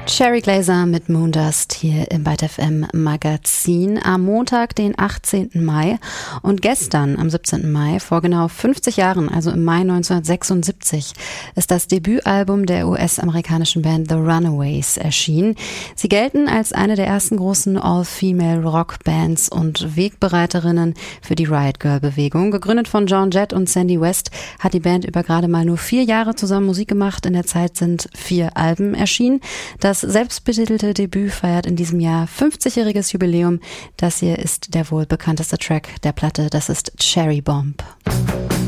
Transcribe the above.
Sherry Glazer mit Moondust hier im Byte FM Magazin am Montag, den 18. Mai. Und gestern, am 17. Mai, vor genau 50 Jahren, also im Mai 1976, ist das Debütalbum der US-amerikanischen Band The Runaways erschienen. Sie gelten als eine der ersten großen All-Female-Rock-Bands und Wegbereiterinnen für die Riot-Girl-Bewegung. Gegründet von Joan Jett und Sandy West hat die Band über gerade mal nur 4 Jahre zusammen Musik gemacht. In der Zeit sind 4 Alben erschienen. Das selbstbetitelte Debüt feiert in diesem Jahr 50-jähriges Jubiläum. Das hier ist der wohl bekannteste Track der Platte. Das ist Cherry Bomb.